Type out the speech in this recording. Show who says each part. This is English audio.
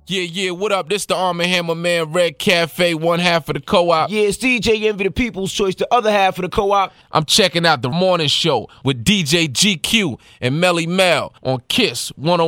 Speaker 1: Yeah, what up? This the Arm & Hammer Man, Red Cafe, one half of the co-op.
Speaker 2: Yeah, it's DJ Envy, the People's Choice, the other half of the co-op.
Speaker 1: I'm checking out the morning show with DJ GQ and Melly Mel on KISS 101.